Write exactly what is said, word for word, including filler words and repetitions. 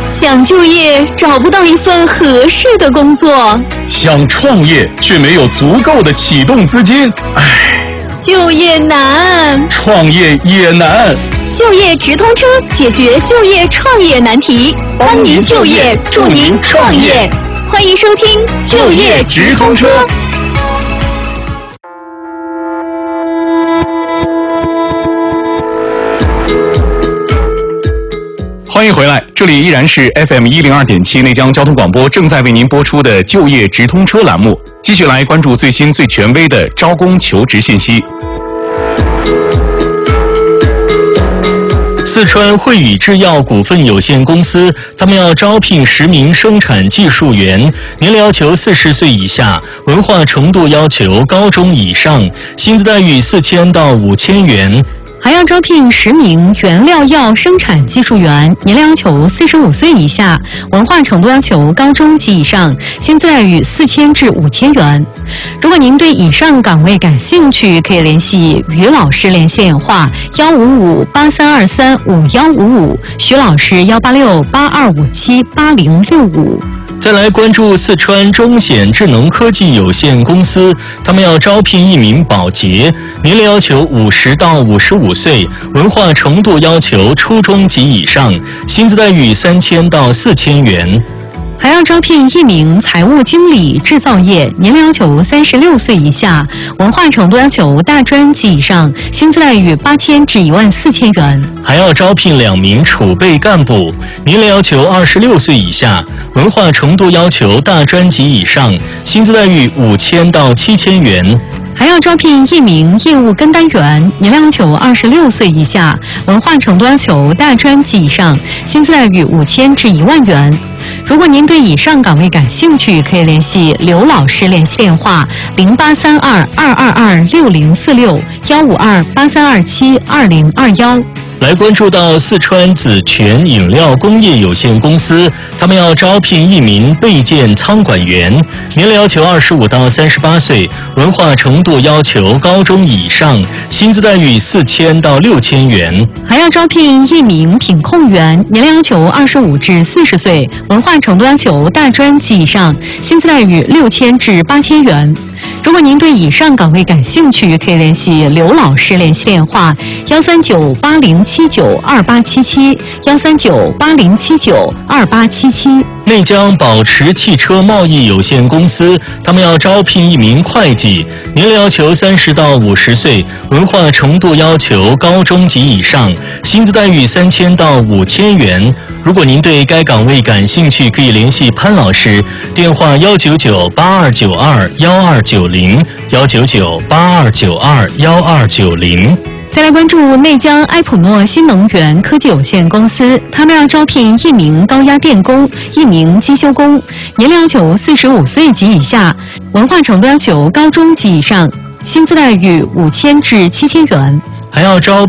想就业找不到一份合适的工作， 想创业却没有足够的启动资金，唉， 就业难， 创业也难。 就业直通车解决就业创业难题，帮您就业，助您创业。欢迎收听就业直通车。 欢迎回来，这里依然是 F M 一零二点七内江交通广播正在为您播出的就业直通车栏目，继续来关注最新最权威的招工求职信息。 四川汇宇制药股份有限公司，他们要招聘十名生产技术员，年龄要求四十岁以下，文化程度要求高中以上，薪资待遇四千到五千元。 还要招聘十名原料药生产技术员，年龄要求四十五岁以下，文化程度要求高中及以上，薪资待遇四千至五千元。如果您对以上岗位感兴趣，可以联系于老师联系电话幺五五八三二三五幺五五，徐老师幺八六八二五七八零六五。 再来关注四川中显智能科技有限公司，他们要招聘一名保洁，年龄要求五十到五十五岁，文化程度要求初中及以上，薪资待遇三千到四千元。 还要招聘一名财务经理，制造业，年龄要求三十六岁以下，文化程度要求大专及以上，薪资待遇八千至一万四千元。 还要招聘两名储备干部，年龄要求二十六岁以下，文化程度要求大专及以上，薪资待遇五千到七千元。 还要招聘一名业务跟单员，年龄要求二十六岁以下，文化程度要求大专及以上，薪资待遇五千至一万元。如果您对以上岗位感兴趣，可以联系刘老师联系电话零八三二二二二六零四六幺五二八三二七二零二幺。 来关注到四川紫泉饮料工业有限公司，他们要招聘一名备件仓管员，年龄要求二十五到三十八岁，文化程度要求高中以上，薪资待遇四千到六千元。 还要招聘一名品控员，年龄要求二十五至四十岁，文化程度要求大专及以上，薪资待遇六千至八千元。如果您对以上岗位感兴趣，可以联系刘老师联系电话幺三九八零七九二八七七幺三九八零七九二八七七。 内江宝驰汽车贸易有限公司，他们要招聘一名会计，年龄要求三十到五十岁，文化程度要求高中及以上，薪资待遇三千到五千元。如果您对该岗位感兴趣，可以联系潘老师，电话幺九九八二九二幺二九零幺九九八二九二幺二九零。 再来关注内江埃普诺新能源科技有限公司，他们要招聘一名高压电工，一名机修工，年龄要求四十五岁及以下，文化程度要求高中及以上，薪资待遇五千至七千元。 还要招